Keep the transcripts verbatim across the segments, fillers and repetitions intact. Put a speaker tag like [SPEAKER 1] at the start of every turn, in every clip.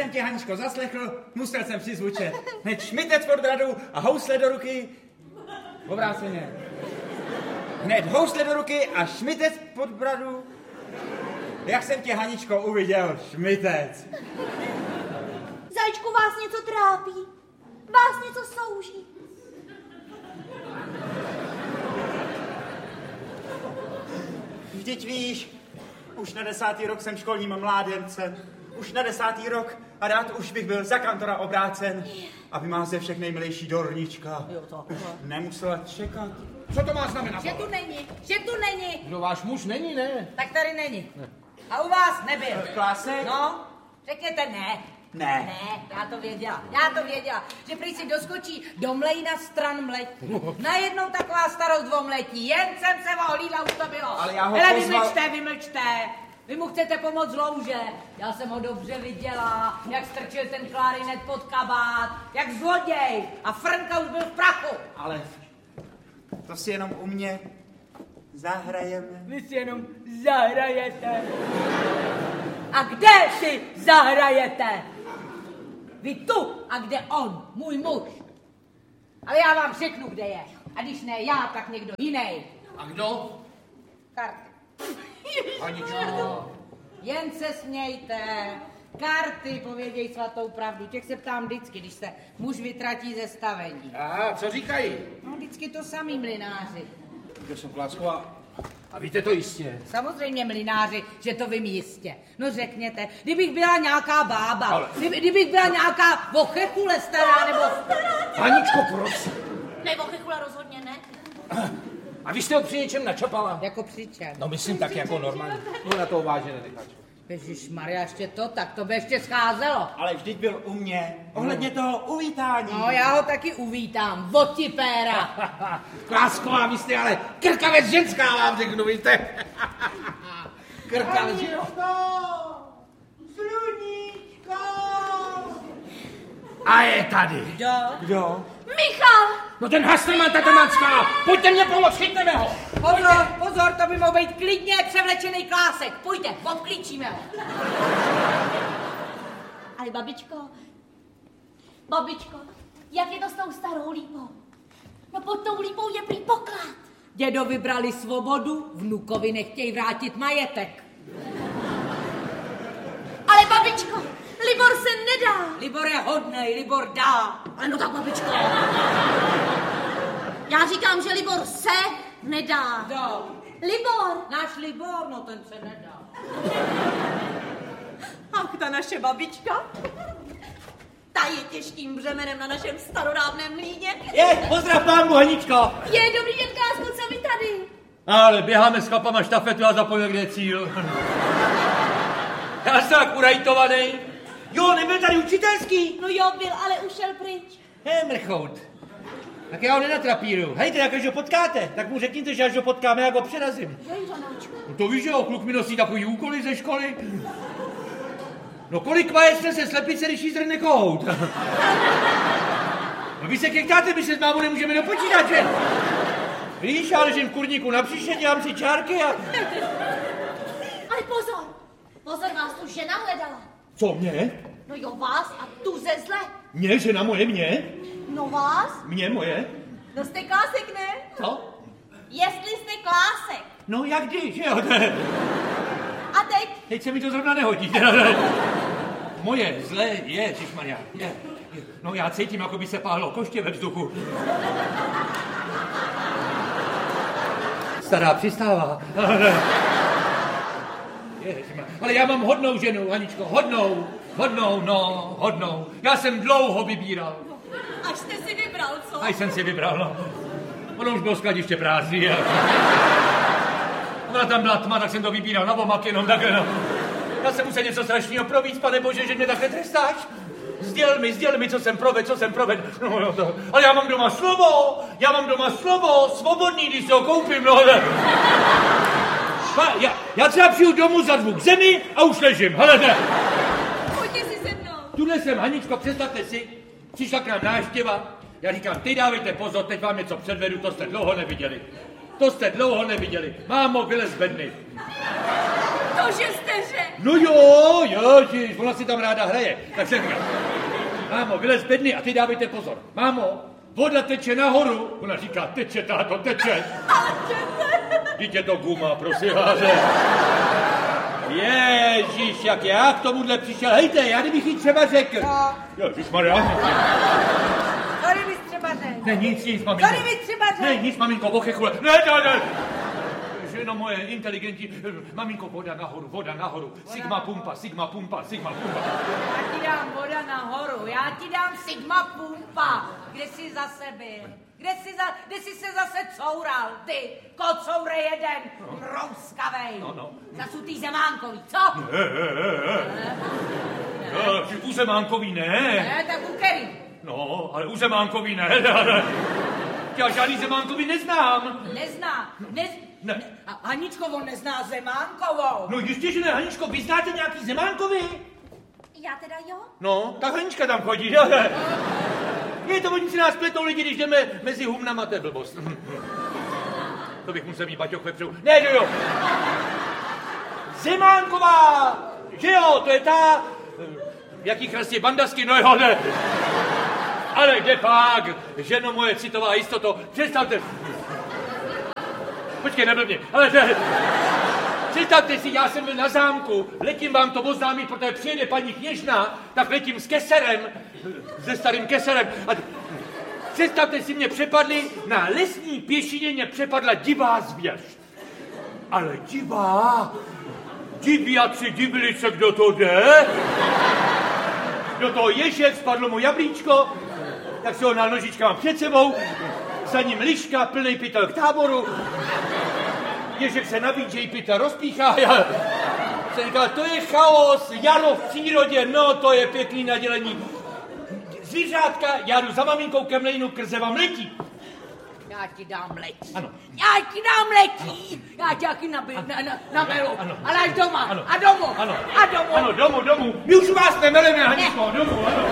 [SPEAKER 1] jsem tě, Haničko, zaslechl, musel jsem přizvučet. Hned šmitec pod bradu a housle do ruky. Obráceně. Hned housle do ruky a šmitec pod bradu. Jak jsem tě, Haničko, uviděl, šmitec.
[SPEAKER 2] Zajíčku, vás něco trápí? Vás něco souží?
[SPEAKER 1] Vždyť víš, už na desátý rok jsem školním mládencem. Už na desátý rok a rád už bych byl za kantora obrácen, aby má ze všech nejmilejší Dornička. Už nemusela čekat.
[SPEAKER 3] Co to má znamenat?
[SPEAKER 4] Že tu není, že tu není.
[SPEAKER 3] No váš muž není, ne?
[SPEAKER 4] Tak tady není. Ne. A u vás nebyl.
[SPEAKER 1] V klase?
[SPEAKER 4] No, řekněte ne.
[SPEAKER 1] Ne.
[SPEAKER 4] Ne, já to věděla, já to věděla, že prý si doskočí do mlejna stran mletí. Najednou taková starost dvomletí, jen jsem se ohlídla, už to bylo.
[SPEAKER 1] Ale já ho
[SPEAKER 4] Hele,
[SPEAKER 1] pozval...
[SPEAKER 4] vymlčte, vymlčte. Vy mu chcete pomoct z louže. Já jsem ho dobře viděla, jak strčil ten klarinet pod kabát, jak zloděj. A Frnka už byl v prachu.
[SPEAKER 1] Ale to si jenom u mě zahrajeme.
[SPEAKER 4] Vy si jenom zahrajete. A kde si zahrajete? Vy tu a kde on, můj muž. Ale já vám řeknu, kde je. A když ne já, tak někdo jiný.
[SPEAKER 3] A kdo?
[SPEAKER 4] Karty.
[SPEAKER 3] Haničko.
[SPEAKER 4] Jen se smějte. Karty pověděj svatou pravdu. Těch se ptám vždycky, když se muž vytratí ze stavení.
[SPEAKER 3] A co říkají?
[SPEAKER 4] No vždycky to samý mlynáři.
[SPEAKER 3] Já jsem Plácková. A víte to jistě?
[SPEAKER 4] Samozřejmě mlynáři, že to vím jistě. No řekněte, kdybych byla nějaká bába,
[SPEAKER 3] Ale...
[SPEAKER 4] kdyby, kdybych byla nějaká vochechule stará, nebo...
[SPEAKER 3] Haničko, prosím.
[SPEAKER 2] Ne, vochechule rozhodně ne.
[SPEAKER 3] A vy jste ho při něčem načapala?
[SPEAKER 4] Jako při čem?
[SPEAKER 3] No myslím tak jako normálně. No na to vážně nenecháč.
[SPEAKER 4] Ježišmarja, ještě to, tak to by ještě scházelo.
[SPEAKER 1] Ale vždyť byl u mě, ohledně toho uvítání.
[SPEAKER 4] No, já ho taky uvítám, votipéra.
[SPEAKER 3] Klásková, vy jste ale krkavec ženská, vám řeknu, víte. Krkavec ženská.
[SPEAKER 1] Sluníčko!
[SPEAKER 3] A je tady.
[SPEAKER 4] Kdo?
[SPEAKER 1] Kdo?
[SPEAKER 2] Michal!
[SPEAKER 3] No ten Hasterman, Tatrmanská, pojďte mě pomoct, chytneme ho.
[SPEAKER 4] Pozor, pozor, to by mohl být klidně převlečený klásek. Pojďte, obklíčíme ho.
[SPEAKER 2] Ale babičko, babičko, jak je to s tou starou lípou? No pod tou lípou je prý poklad.
[SPEAKER 4] Dědo vybrali svobodu, vnukovi nechtějí vrátit majetek.
[SPEAKER 2] Ale babičko, Libor se nedá.
[SPEAKER 4] Libor je hodnej, Libor dá.
[SPEAKER 2] Ale no tak babičko. Já říkám, že Libor se nedá.
[SPEAKER 4] Kdo?
[SPEAKER 2] Libor.
[SPEAKER 4] Náš Libor, no ten se nedá.
[SPEAKER 2] Ach, ta naše babička. Ta je těžkým břemenem na našem starodávném mlýně.
[SPEAKER 5] Je, pozdrav pánu, Haničko.
[SPEAKER 2] Je, dobrý den, Kásku, co vy tady?
[SPEAKER 5] Ale běháme s chlapama štafetu a zapomněl, kde je cíl. Já jsem tak urajtovaný. Jo, nebyl tady učitelský.
[SPEAKER 2] No jo, byl, ale ušel pryč.
[SPEAKER 5] Je, mrchout. Tak já ho nenatrapíru. Hejte, jak až ho potkáte, tak mu řekněte, že až ho potkáme, jak ho přerazím. No to víš, že jo, kluk mi nosí takový úkoly ze školy. No kolik vaječne se slepice, když jí zrne kohout? No vy se kechtáte, my se s mámou nemůžeme dopočítat, že? Víš, já ležím v kurníku na příště, dělám si čárky a...
[SPEAKER 2] Ale pozor, pozor, vás tu žena hledala.
[SPEAKER 5] Co, mě?
[SPEAKER 2] No jo, vás a tu ze zle.
[SPEAKER 5] Mě, žena moje, mě?
[SPEAKER 2] No vás?
[SPEAKER 5] Mě, moje?
[SPEAKER 2] No jste Klásek, ne?
[SPEAKER 5] Co?
[SPEAKER 2] Jestli jste Klásek.
[SPEAKER 5] No jak kdy, že jo?
[SPEAKER 2] A teď?
[SPEAKER 5] Teď se mi to zrovna nehodí. Moje zlé je, ježišmarja, je, je. No já cítím, jako by se páhlo koště ve vzduchu. Stará přistává. Ježišmarja. Ale já mám hodnou ženu, Haničko, hodnou, hodnou, no, hodnou. Já jsem dlouho vybíral.
[SPEAKER 2] Až jste si vybral, co?
[SPEAKER 5] Až jsem si vybral, no. Ono už bylo skladiště prázdný. Ona tam byla tma, tak jsem to vybíral na omak jenom takhle, no. Já jsem musel něco strašného províct, pane Bože, že mě takhle trestáš. Sděl mi, sděl mi, co jsem provedl, co jsem provedl. No, no, to. Ale já mám doma slovo, já mám doma slovo, svobodný, když se ho koupím, no. Ha, já, já třeba přijdu domů, zadvu k zemi a už ležím, hele, ne.
[SPEAKER 2] Pojďte si se mnou.
[SPEAKER 5] Tuhle jsem, Haničko, představte si, přišla k nám návštěva. Já říkám, teď dávejte pozor, teď vám něco předvedu, to jste dlouho neviděli. To jste dlouho neviděli. Mámo, vylez z bedny.
[SPEAKER 2] To Cože jste řekl?
[SPEAKER 5] No jo, jo, žiž, ona si tam ráda hraje. Tak se říká, mámo, vylez z bedny a ty dávejte pozor. Mámo, voda teče nahoru. Ona říká, teče, táto, teče.
[SPEAKER 2] Ale čete?
[SPEAKER 5] Dítě to guma, prosím vás. Ježíš, jak já k tomuhle přišel. Hejte, já kdybych jí třeba řekl.
[SPEAKER 4] No.
[SPEAKER 5] Ježišmarja.
[SPEAKER 4] Co kdybych třeba řekl?
[SPEAKER 5] Ne, nic, nic, maminko.
[SPEAKER 4] Co kdybych třeba řekl?
[SPEAKER 5] Ne, nic, maminko, ochechule. Ne, ne, ne. Ženo moje, inteligentní. Maminko, voda nahoru, voda nahoru. Sigma pumpa, sigma pumpa, sigma pumpa.
[SPEAKER 4] Já ti dám voda nahoru, já ti dám sigma pumpa. Kde jsi zase byl? Kde jsi, za, kde jsi se zase coural, ty, kocoure jeden, mrouskavej.
[SPEAKER 5] No, no.
[SPEAKER 4] Zasutý Zemánkový, co?
[SPEAKER 5] Ne, ne, ne. Ne, u Zemánkový ne.
[SPEAKER 4] Ne, tak u který?
[SPEAKER 5] No, ale u Zemánkový ne. ne. Já žádný Zemánkový neznám.
[SPEAKER 4] Nezná, nez...
[SPEAKER 5] Ne.
[SPEAKER 4] A Haničko, on nezná Zemánkovou.
[SPEAKER 5] No jistě, že ne, Haničko, vy znáte nějaký Zemánkový?
[SPEAKER 2] Já teda jo?
[SPEAKER 5] No, tak Hanička tam chodí, že? Je to, oni si nás pletou lidi, když jdeme mezi humnama, to je blbost. To bych musel mít baťoch vepředu. Ne, že jo. Zemánková, že jo, to je ta... Jaký krásně bandasky, no jo, ne. Ale kde pak, ženo moje citová jistoto, představte... Počkej, neblbně, ale že... Představte si, já jsem byl na zámku, letím vám to oznámit, protože přijede paní kněžna, tak letím s keserem, se starým keserem. A představte si, mě přepadli, na lesní pěšině mě přepadla divá zvěř. Ale divá, diviaci divili se, kdo to jde. Do toho ježek spadlo mu jablíčko, tak se ho na nožička mám před sebou, za ním liška, plnej pytel k táboru. Ježek se nabídže, pytel rozpíchá. Já jsem říkal, to je chaos, jaro v přírodě, no to je pěkný nadělení. Zvířátka, já jdu za maminkou ke mlejnu, krze vám letí.
[SPEAKER 4] Já ti dám letí.
[SPEAKER 5] Ano.
[SPEAKER 4] Já ti dám letí. Já ti taky naberu. Na, na, naberu.
[SPEAKER 5] Ano.
[SPEAKER 4] Ale až doma.
[SPEAKER 5] Ano.
[SPEAKER 4] A domů.
[SPEAKER 5] Ano.
[SPEAKER 4] A domů.
[SPEAKER 5] Ano, domů, domů. My už vás nemeleme, Haničko, domů, ano.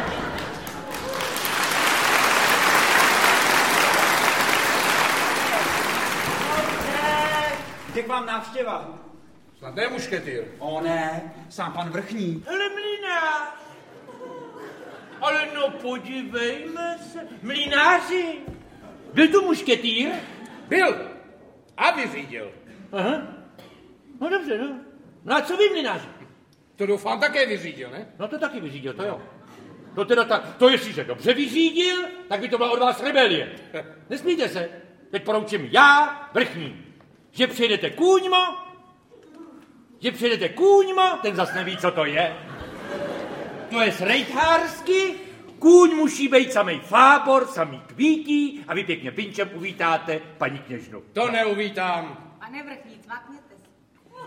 [SPEAKER 1] Je k vám návštěva.
[SPEAKER 3] Snad ne mušketýr.
[SPEAKER 1] O ne, sám pan vrchní.
[SPEAKER 5] Hele, mlynář. Ale no podívejme se. Mlynáři. Byl tu mušketýr?
[SPEAKER 3] Byl a vyřídil.
[SPEAKER 5] Aha. No dobře, no. No a co vy, mlynáři?
[SPEAKER 3] To doufám také vyřídil, ne?
[SPEAKER 5] No to taky vyřídil, to jo. To teda tak, to jestliže dobře vyřídil, tak by to byla od vás rebelie. Nesmíte se. Teď poroučím já, vrchní. Že přijedete kůňmo, že přijedete kůňmo, ten zas neví, co to je. To je rejthársky, kůň musí být samej fábor, samý kvítí a vy pěkně pinčem uvítáte paní kněžnu.
[SPEAKER 3] To neuvítám.
[SPEAKER 4] Pane vrchní, cvakněte si.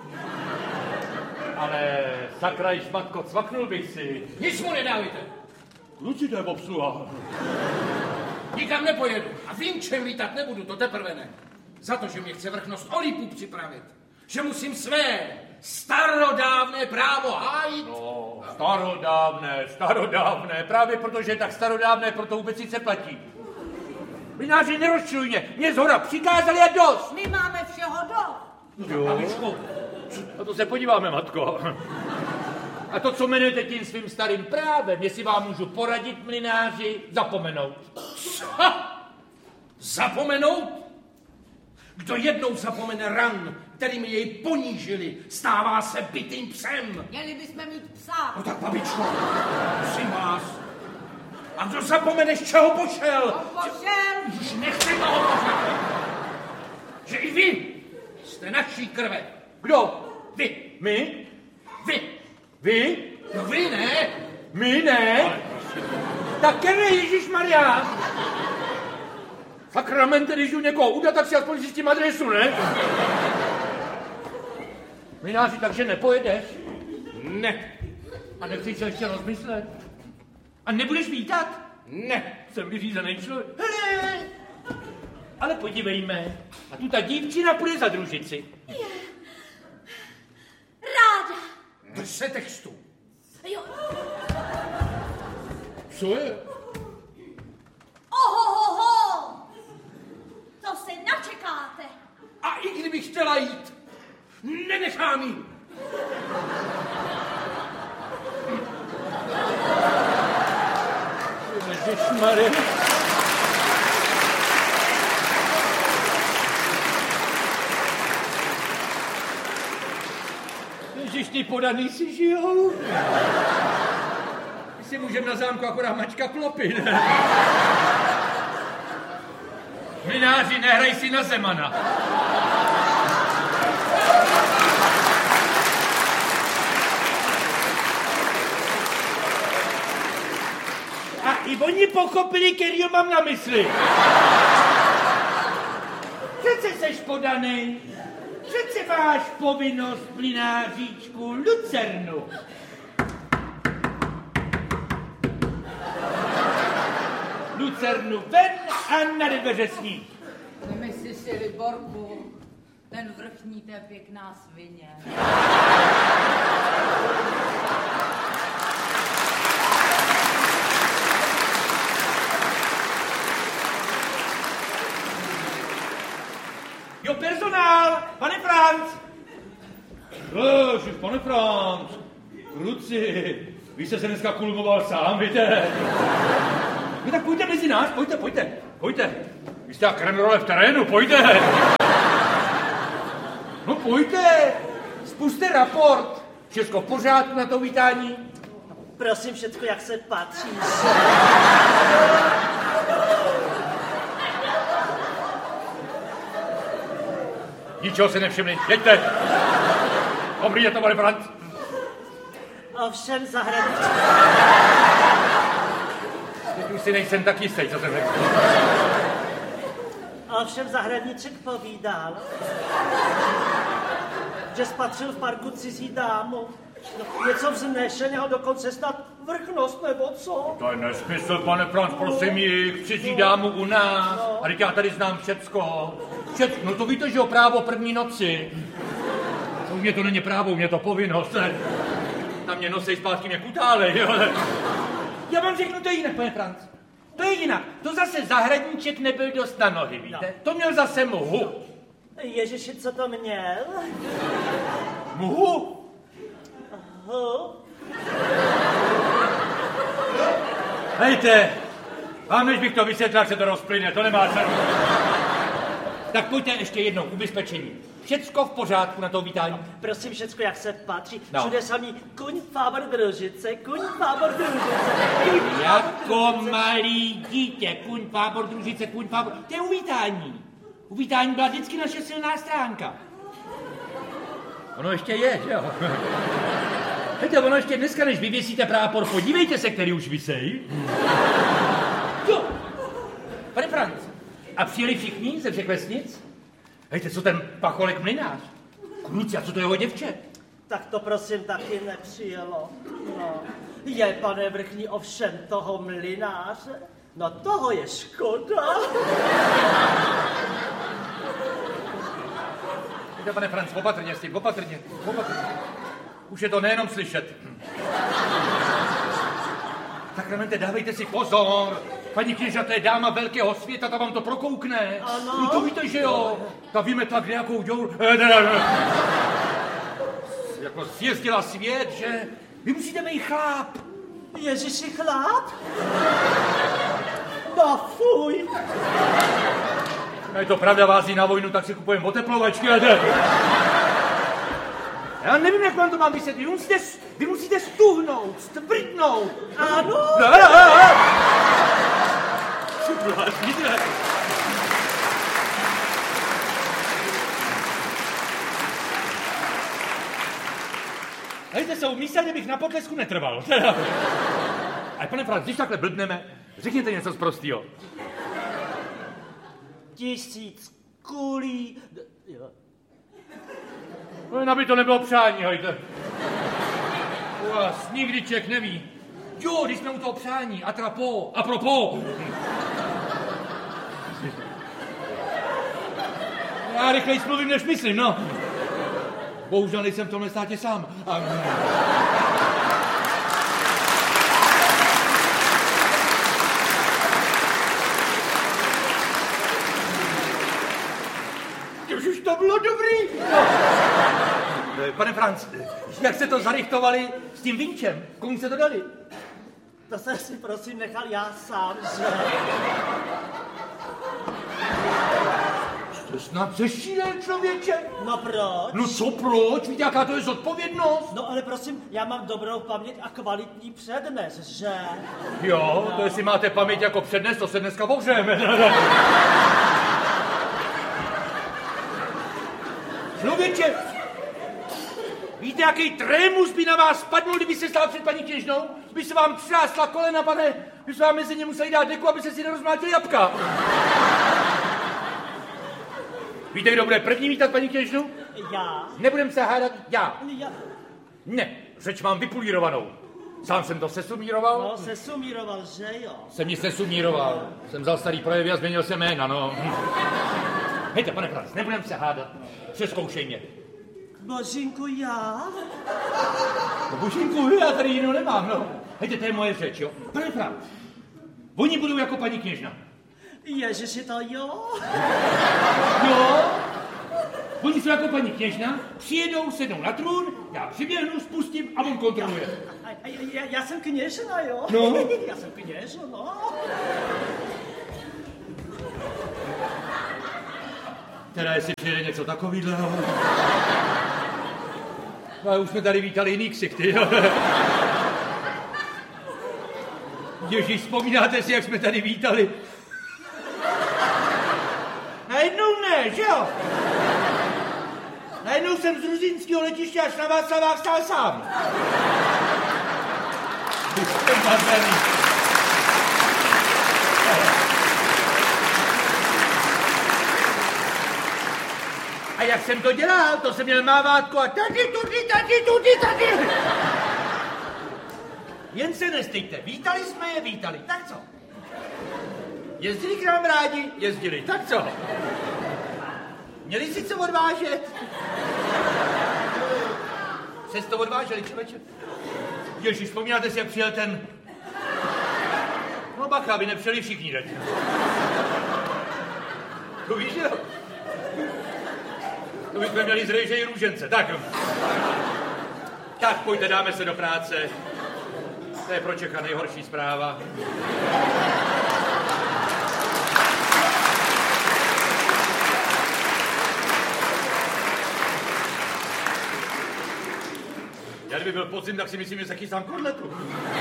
[SPEAKER 5] Ale sakra, šmatko, cvaknul bych si.
[SPEAKER 3] Nic mu nedávajte.
[SPEAKER 5] Kluci, to je obsluha.
[SPEAKER 3] Nikam nepojedu. A vím, čem lítat nebudu, to teprve ne. Za to, že mě chce vrchnost Olípu připravit. Že musím své starodávné právo hájit.
[SPEAKER 5] No, starodávné, starodávné, právě protože je tak starodávné, proto vůbec sice platí. Mlynáři, nerozčiluj mě, mě zhora přikázali a dost.
[SPEAKER 4] My máme všeho dost.
[SPEAKER 5] Jo, a to se podíváme, matko. A to, co jmenujete tím svým starým právem, jestli vám můžu poradit, mlynáři, zapomenout.
[SPEAKER 3] Ha! Zapomenout? Kdo jednou zapomene ran, kterými jej ponížili, stává se bitým psem.
[SPEAKER 4] Měli bychom mít psa.
[SPEAKER 3] No tak, babičko, prosím vás. A kdo zapomene, z čeho pošel?
[SPEAKER 4] On pošel.
[SPEAKER 3] Už nechte toho pořád. Že i vy jste naší krve.
[SPEAKER 5] Kdo?
[SPEAKER 3] Vy.
[SPEAKER 5] My?
[SPEAKER 3] Vy.
[SPEAKER 5] Vy?
[SPEAKER 3] No vy ne.
[SPEAKER 5] My ne? Tak kere, Ježišmarja. Sakramente, když jdu někoho udat, tak si aspoň zjistím adresu, ne? Mlynáři, takže nepojedeš?
[SPEAKER 3] Ne.
[SPEAKER 5] A nechceš se ještě rozmyslet? A nebudeš vítat?
[SPEAKER 3] Ne.
[SPEAKER 5] Jsem vyřízený člověk. Hele! Ale podívejme. A tu ta dívčina půjde za družici.
[SPEAKER 2] Je. Ráda.
[SPEAKER 3] Drž se textu.
[SPEAKER 2] Jo.
[SPEAKER 3] Co je?
[SPEAKER 2] Ohohoho. To se načekáte.
[SPEAKER 3] A i kdybych chtěla jít, nenechám jí.
[SPEAKER 5] Ježišmarja. Ježiš, ty podaný si žijou. My si můžeme na zámku akorát mačka klopit. Mlynáři, nehraj si na Zemana. A i oni pochopili, kterýho mám na mysli. Přece seš podanej. Přece máš povinnost, mlynáříčku, lucernu. Lucernu ven a na dveře snít.
[SPEAKER 4] Nemyslí si, Liborku, ten vrchní, to je pěkná svině.
[SPEAKER 5] Jo, personál, pane Franc. Ježiš, pane Franc. Kluci, vy jste se dneska kulmoval sám, víte? No tak pojďte mezi nás, pojďte, pojďte, pojďte. Vy jste jak kremrole v terénu, pojďte. No pojďte, spuste raport. Všechno v pořádku na to vítání?
[SPEAKER 6] Prosím, všecko, jak se patří.
[SPEAKER 5] Ničeho se nevšimli, jeďte. Dobrý je to, pane Franc.
[SPEAKER 6] Ovšem zahraničí.
[SPEAKER 5] Teď už si nejsem tak jistý, co jsem řekl.
[SPEAKER 6] Ovšem zahradníček povídal, že spatřil v parku cizí dámu. No, něco vznešeného, dokonce snad vrchnost, nebo co?
[SPEAKER 5] To je nesmysl, pane Franc, prosím jich, cizí dámu u nás. No. A teď já tady znám všecko. Všecko, no to víte, že o právo první noci. U mě to není právo, u mě to povinnost. Ne? Na mě nosej zpátky mě kutále, jo. Já vám řeknu to jinak, pane Franc. To je jinak. To zase zahradníček nebyl dost na nohy, víte? No. To měl zase mhu.
[SPEAKER 6] Ježiši, co to měl?
[SPEAKER 5] Mhu?
[SPEAKER 6] Hu?
[SPEAKER 5] Hejte, vám než bych to vysvětlil, jak se to rozplyne, to nemá cenu. Tak pojďte ještě jednou, ubezpečení. Všecko v pořádku na to vítání?
[SPEAKER 6] Prosím, všecko, jak se patří.
[SPEAKER 5] No.
[SPEAKER 6] Všude samý kuň, fábor, družice, kuň, fábor, družice. Kuň,
[SPEAKER 5] Jako malý dítě, kuň, fábor, družice, kuň, fábor. To je uvítání. Uvítání byla vždycky naše silná stránka. Ono ještě je, že jo? Víte, ono ještě dneska, než vyvěsíte prápor, podívejte se, který už visej. Jo. Pane Franc, a přijeli všichni ze všech vesnic? Hejte, co ten pacholek mlynář? Kluci, a co to jeho děvče?
[SPEAKER 6] Tak to prosím taky nepřijelo. No. Je, pane vrchní, ovšem toho mlynáře? No toho je škoda.
[SPEAKER 5] Víte, pane Franc, opatrně s tím, opatrně, opatrně. Už je to nejenom slyšet. Sakramente, dávejte si pozor. Paní kněža, to je dáma velkého světa, ta vám to prokoukne.
[SPEAKER 6] Ano.
[SPEAKER 5] No to víte, že jo. Ta vymetla kdejakou děur. Jako zjezdila svět, že? Vy musíte mít chláp.
[SPEAKER 6] Ježiši, chláp? No fuj.
[SPEAKER 5] Je to pravda, vází na vojnu, tak si kupujeme oteplovačky. Já nevím, jak vám to mám vysvětlit. Vy musíte, vy musíte stuhnout, stvrdnout.
[SPEAKER 6] Ano. Hejte se, umyslně bych na potlesku netrval.
[SPEAKER 5] A pane Franc, když takhle blbneme, řekněte něco zprostýho.
[SPEAKER 6] Tisíc kulí. Jo.
[SPEAKER 5] No, aby to nebylo přání, hejte. U vás nikdy člověk neví. Jo, když jsme u toho přání, a trapo, a propos. Já rychleji mluvím, než myslím, no. Bohužel nejsem v tomhle státě sám. A... Už to bylo No dobrý. No. Pane Franc, jak jste to zarychtovali s tím vinčem? Komu jste to dali?
[SPEAKER 6] To jsem si prosím nechal já sám, že?
[SPEAKER 5] Jste snad zešílel, člověče?
[SPEAKER 6] No proč?
[SPEAKER 5] No co proč? Víte, jaká to je zodpovědnost?
[SPEAKER 6] No ale prosím, já mám dobrou paměť a kvalitní přednes, že?
[SPEAKER 5] Jo, no. To jestli máte paměť jako přednes, to se dneska ohřejeme. Člověče, víte, jaký trémus by na vás spadnul, kdyby se stál před paní kněžnou? By se vám třásla kolena, pane, by se vám mezi ně museli dát deku, aby se si nerozmlátili jabka. Víte, kdo bude první vítat paní kněžnu?
[SPEAKER 6] Já?
[SPEAKER 5] Nebudem se hádat, já.
[SPEAKER 6] Já.
[SPEAKER 5] Ne, řeč mám vypulírovanou. Sám jsem to sesumíroval.
[SPEAKER 6] No, sesumíroval, že jo?
[SPEAKER 5] Jsem ji sesumíroval. Jsem vzal starý projevy a změnil jsem jména, no. Hejte, pane Franc, nebudem se hádat. Přezkoušej mě.
[SPEAKER 6] Božínku, já?
[SPEAKER 5] No, Božínku, já tady jinou nemám, no. Hejte, to je moje řeč, jo. Pane Franc, oni budou jako paní kněžna.
[SPEAKER 6] Ježiši, to jo?
[SPEAKER 5] Jo. Oni jsou jako paní kněžna, přijedou, sednou na trůn, já přiběhnu, spustím a on kontroluje.
[SPEAKER 6] A, a, já, já jsem kněžna, jo?
[SPEAKER 5] No.
[SPEAKER 6] Já jsem kněžna, no.
[SPEAKER 5] Teda jestli přijde něco takovýhleho. No, už jsme tady vítali jiný ksichty, jo. Ježíš, vzpomínáte si, jak jsme tady vítali? Najednou ne, že jo? Najednou jsem z Ruzínského letiště až na Václavách stál sám. Ty jste bazéný. A jak jsem to dělal, to jsem měl mávátko a tady, tudy, tady, tudy, tady. Jen se nestejte, vítali jsme je, vítali, tak co? Jezdili k nám rádi, jezdili, tak co? Měli si co odvážet? Jste to odváželi, člověče? Ježíš, vzpomínáte si, jak přijel ten... No bacha, aby nepřijeli všichni, teď. To víš, jo? To bychom měli z rejže i růžence, tak. Tak pojďte, dáme se do práce. To je pro Čecha nejhorší zpráva. Já kdyby byl podzim, tak si myslím, že se chystám kotletu.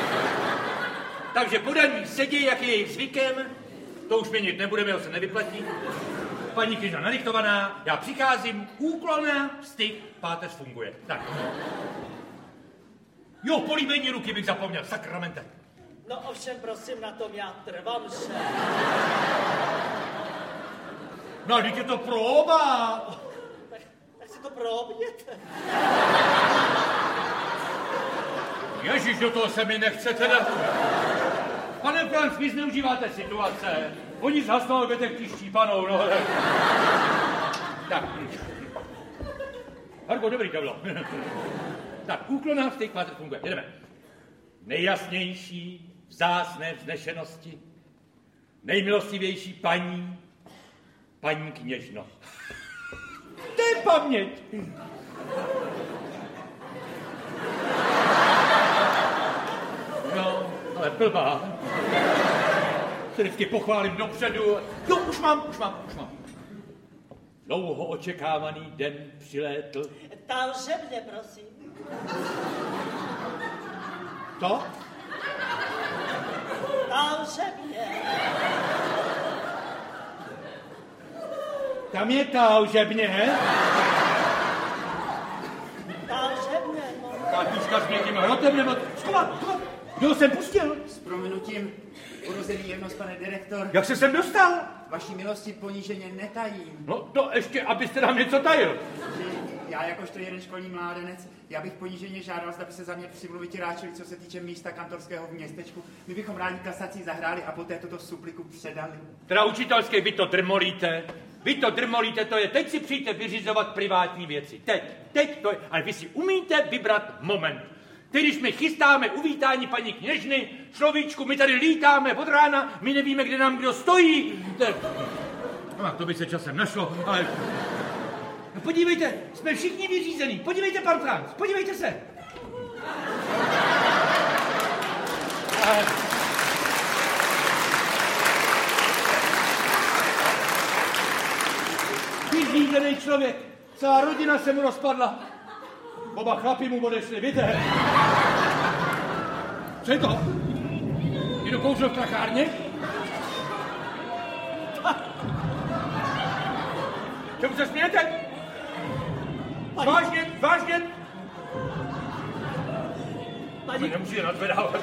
[SPEAKER 5] Takže podaní sedí, jak je jejich zvykem. To už měnit nebudeme, ho se nevyplatí. Paní kněžna nadiktovaná, já přicházím, úklona, styk, páteř funguje. Tak. Jo, políbení ruky bych zapomněl, sakramente.
[SPEAKER 6] No ovšem, prosím, na tom já trvám, že...
[SPEAKER 5] No, teď je to próba.
[SPEAKER 6] Tak, tak si to proběte.
[SPEAKER 5] Ježíš, do toho se mi nechce teda. Pane Franc, vy zneužíváte situace. Oni zhasnou, ale budete chtít panou, no. Tak. Harko, dobrý to bylo. Tak, úklona, styk, páteř funguje. Jedeme. Nejjasnější, vzácné vznešenosti, nejmilostivější paní, paní kněžno. To je paměť. No, ale blbá. Se vždycky pochválím dopředu. No, už mám, už mám, už mám. Dlouho očekávaný den přilétl.
[SPEAKER 6] Takže mě, prosím.
[SPEAKER 5] To?
[SPEAKER 6] Takže mě.
[SPEAKER 5] Tam je taužebně.
[SPEAKER 6] Takže mě, no.
[SPEAKER 5] Kátička s někým hrotem nebo... Skovat, skovat. Kdo jsem pustil?
[SPEAKER 1] S prominutím, urozený jemnost, pane direktor.
[SPEAKER 5] Jak se sem dostal?
[SPEAKER 1] Vaší milosti poníženě netajím.
[SPEAKER 5] No to ještě, abyste nám něco tajil.
[SPEAKER 1] Já jakožto jeden školní mládenec, já bych poníženě žádal, zda by se za mě přimluviti ráčili, co se týče místa kantorského v městečku. My bychom rádi kasací zahráli a poté tuto supliku předali.
[SPEAKER 5] Teda učitelské, vy to drmolíte. Vy to drmolíte, to je, teď si přijďte vyřizovat privátní věci. Teď, teď to je, ale vy si umíte vybrat moment. Teď, když my chystáme uvítání paní kněžny, človíčku, my tady lítáme od rána, my nevíme, kde nám kdo stojí. Tak, no, to by se časem našlo, ale... No podívejte, jsme všichni vyřízení. Podívejte, pan Franc, podívejte se. Vyřízený člověk. Celá rodina se mu rozpadla. Oba chlapi mu odešli, víte? Co je to? Jdu kouřil v trachárně? Čemu se smějete?
[SPEAKER 6] Pani...
[SPEAKER 5] Vážně, vážně?
[SPEAKER 6] Pani...
[SPEAKER 5] Nemusíte nadvedávat.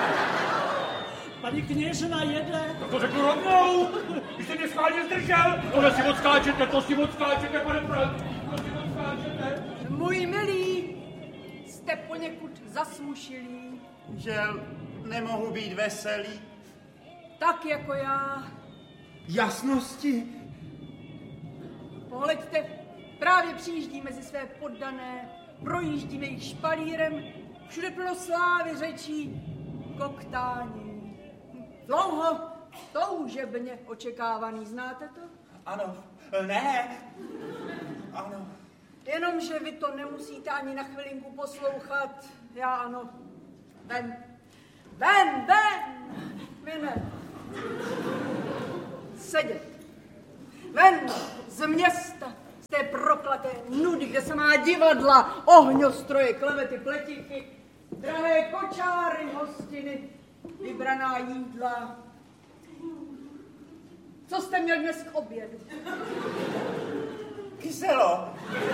[SPEAKER 6] Paní kněžna jede.
[SPEAKER 5] No to řeknu rovnou. Když jste mě schválně zdržel, tohle si odskáčete, to si odskáčete, pane Franc. To si odskáčete.
[SPEAKER 4] Můj milý, jste poněkud zasmušilý.
[SPEAKER 1] Žel, nemohu být veselý.
[SPEAKER 4] Tak jako já.
[SPEAKER 1] Jasnosti.
[SPEAKER 4] Pohleďte, právě přijíždí mezi své poddané, projíždíme jich špalírem, všude plno slávy, řečí, koktání. Dlouho, toužebně očekávaný, znáte to?
[SPEAKER 1] Ano, ne. Ano.
[SPEAKER 4] Jenomže vy to nemusíte ani na chvilinku poslouchat, já ano. Ven, ven, ven, vy ne. Sedět. Ven z města, z té proklaté nudy, kde se má divadla, ohňostroje, klevety, pletichy, drahé kočáry, hostiny, vybraná jídla. Co jste měl dnes k obědu?
[SPEAKER 1] Kyselo.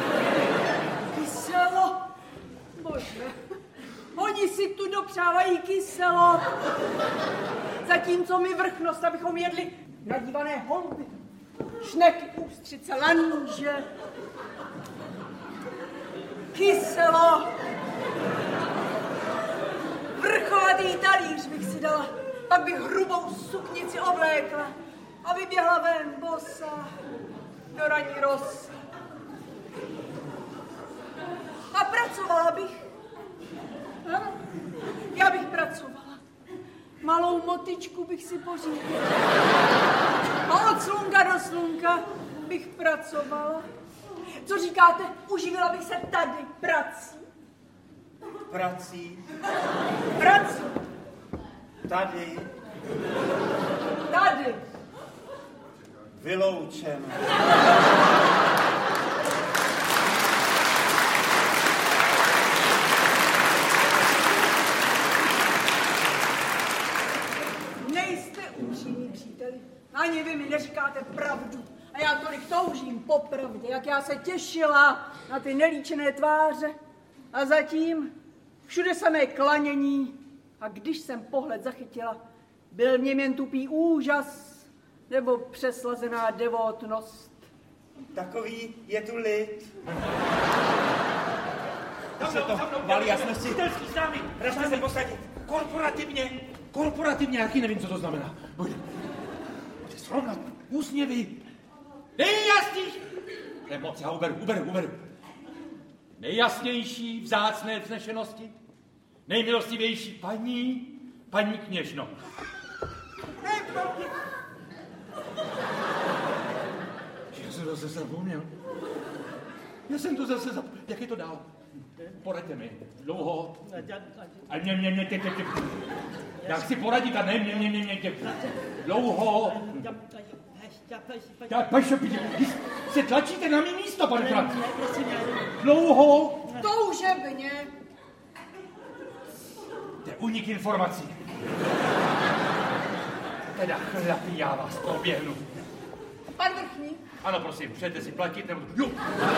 [SPEAKER 4] Kyselo? Bože, oni si tu dopřávají kyselo, zatímco my vrchnost, abychom jedli nadívané houby, šneky, ústřice, lanže, kyselo, vrchovatý talíř bych si dala, pak bych hrubou suknici oblékla a vyběhla ven bosa do ranní rosy. A pracovala bych. Ano, já bych pracovala. Malou motičku bych si pořídila. A od slunka do slunka bych pracovala. Co říkáte? Uživila bych se tady prací.
[SPEAKER 1] Prací.
[SPEAKER 4] Prací.
[SPEAKER 1] Tady.
[SPEAKER 4] Tady.
[SPEAKER 1] Vyloučen.
[SPEAKER 4] Nejste upřímní příteli. Ani vy mi neříkáte pravdu. A já tolik toužím po pravdě, jak já se těšila na ty nelíčené tváře. A zatím všude samé klanění. A když jsem pohled zachytila, byl v něm jen tupý úžas nebo přeslazená devotnost.
[SPEAKER 1] Takový je tu lid. Se to valí jasnosti.
[SPEAKER 5] Telský s námi.
[SPEAKER 1] Ražte se posadit.
[SPEAKER 5] Korporativně. Korporativně, jaký nevím, co to znamená. Pojď. Pojď srovnat. Úsměvy. Nejjasnější. Ne, moc, já uberu, uberu, uberu. Nejjasnější, vzácné vznešenosti. Nejmilostivější paní, paní kněžno. Já jsem to zase zapomněl. Já jsem to zase zapomněl. Jak je to dál? Poraďte mi. Dlouho. A mě, mě, mě, tě, tě, tě. Já chci poradit a ne, mě, mě, mě, mě, tě. Dlouho. Já, pašo, pětě, se tlačíte na mý místo, pane Franc. Dlouho.
[SPEAKER 4] Toužebně.
[SPEAKER 5] To je únik informací. Teda chlapi, já vás proběhnu.
[SPEAKER 4] Pan vrchní.
[SPEAKER 5] Ano, prosím, přejete si platit nebo... Jo.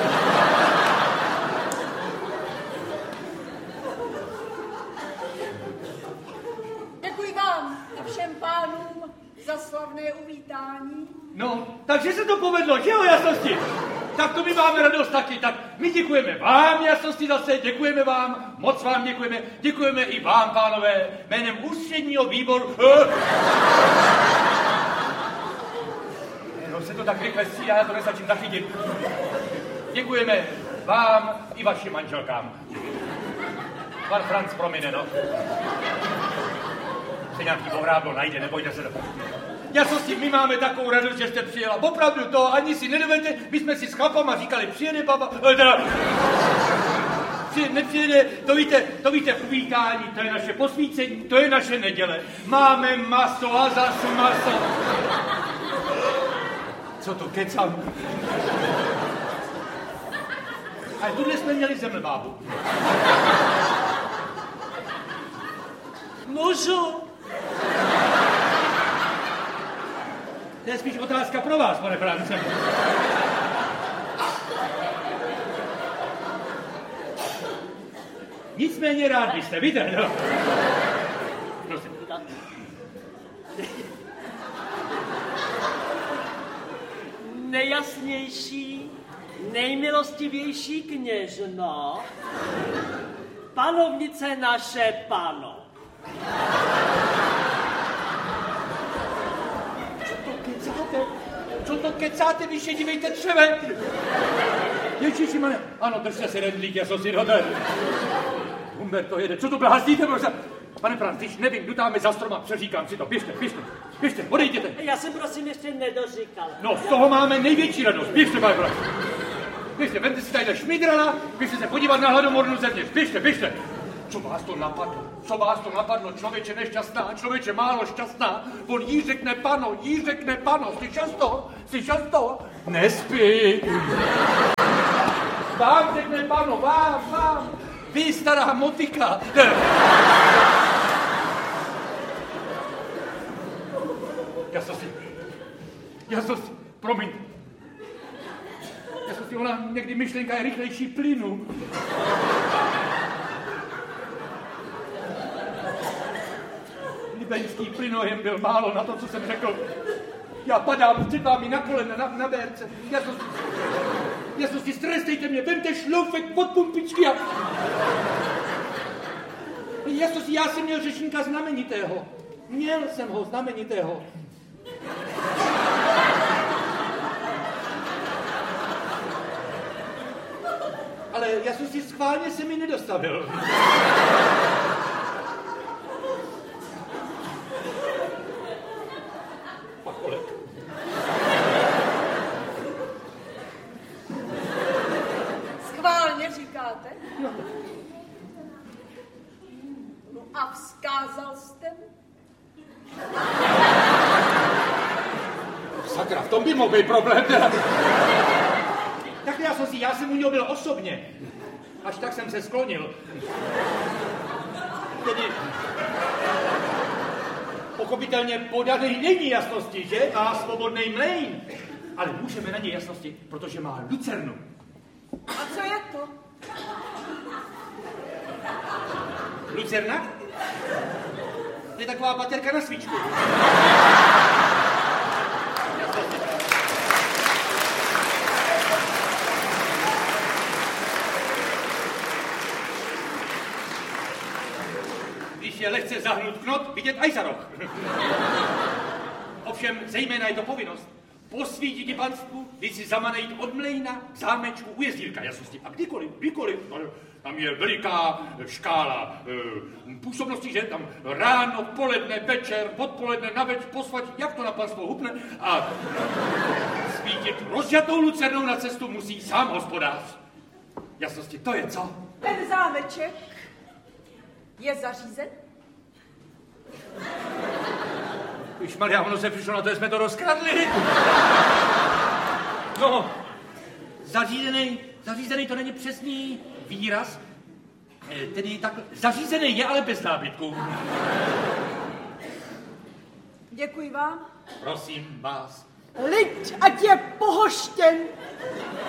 [SPEAKER 4] Děkuji vám a všem pánům za slavné uvítání.
[SPEAKER 5] No, takže se to povedlo, že jo, jasnosti? Tak to my máme radost taky, tak my děkujeme vám, jasnosti zase, děkujeme vám, moc vám děkujeme, děkujeme i vám, pánové, jménem ústředního výboru... No se to tak rychle střídá, já to nestačím zachytit. Děkujeme vám i vašim manželkám. Pan Franc promine, no. Se nějaký pohrádlo najde, nebojte se do... Já co s tím, my máme takovou radost, že jste přijela. Opravdu to ani si nedovedete, my jsme si s chlapama říkali, přijede baba, eh, teda, přijede, nepřijede, to víte, to víte, uvítání, to je naše posvícení, to je naše neděle. Máme maso a zas maso. Co to kecám? A tuhle jsme měli zemlbábu.
[SPEAKER 6] Můžu?
[SPEAKER 5] To je spíš otázka pro vás, pane France. Nicméně rád byste, víte, no. Prosím.
[SPEAKER 6] Nejjasnější, nejmilostivější kněžno, panovnice naše pano.
[SPEAKER 5] Co to kecáte? Co to kecáte, vy še dívejte třeve? Ježišimane, ano, držte se rendlík, já jsem si hodel. Humberto jede, co to blázdíte, možná? Pane Franc, když nevím, dutáme za stroma, přeříkám si to, běžte, běžte, běžte, odejděte.
[SPEAKER 6] Já jsem prosím ještě nedoříkal.
[SPEAKER 5] No, z toho máme největší radost, běžte, pane Franc. Běžte, vemte si tadyhle šmidrala, běžte se podívat na hladomornou zevnitř, běžte, běžte. Co vás to napadlo? Co vás to napadlo? Člověče nešťastná, člověče málo šťastná. On jí řekne pano, jí řekne pano. Slyšel jsi to? Slyšel jsi to? Nespí. Vám řekne pano, vám, vám. Vy stará motika. Já jsem si, já jsem si, promiň. Já jsem si, ona někdy myšlenka je rychlejší plynu. Libeňský plynojem byl málo na to, co jsem řekl. Já padám před vámi na kolena, na, na bérce. Já jsem si, já jsem si, strestejte mě, vemte šloufek od pumpičky a... Já jsem si, já jsem měl řečníka znamenitého. Měl jsem ho znamenitého. Ale já jsem si schválně se mi nedostavil. Pacholek.
[SPEAKER 4] Schválně říkáte? No. No a vzkázal jste mu?
[SPEAKER 5] Sakra, v tom by mohl být problém. Tak já jsem si, já jsem u něho byl osobně. Až tak jsem se sklonil. Tedy pochopitelně podaný není jasnosti, že? Má svobodný mlejn. Ale můžeme na něj jasnosti, protože má lucernu.
[SPEAKER 4] A co je to?
[SPEAKER 5] Lucerna? To je taková baterka na svíčku. Když je lehce zahnut knot, vidět aj za roh. Ovšem, zejména je to povinnost. Posvítit panstvu, když si zamanejít od mlejna k zámečku u jezdírka jasnosti. A kdykoliv, kdykoliv, tam je veliká škála e, působnosti, že tam ráno, poledne, večer, odpoledne, na več, posvať, jak to na panstvo hupne. A svítit rozžatou lucernou na cestu musí sám hospodář. Jasnosti, to je co?
[SPEAKER 4] Ten zámeček je zařízen?
[SPEAKER 5] Už Maria, ono se přišlo na to, že jsme to rozkradli. No, zařízený, zařízený to není přesný výraz. E, tedy tak, zařízený je, ale bez nábytku.
[SPEAKER 4] Děkuji vám.
[SPEAKER 5] Prosím vás.
[SPEAKER 4] Lid, ať je pohoštěn.